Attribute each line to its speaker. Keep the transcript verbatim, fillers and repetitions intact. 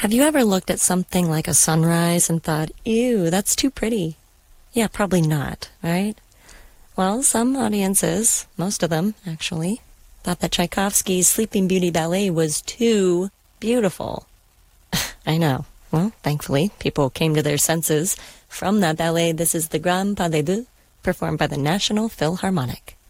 Speaker 1: Have you ever looked at something like a sunrise and thought, ew, that's too pretty? Yeah, probably not, right? Well, some audiences, most of them, actually, thought that Tchaikovsky's Sleeping Beauty ballet was too beautiful. I know. Well, thankfully, people came to their senses from that ballet. This is the Grand Pas de Deux, performed by the National Philharmonic.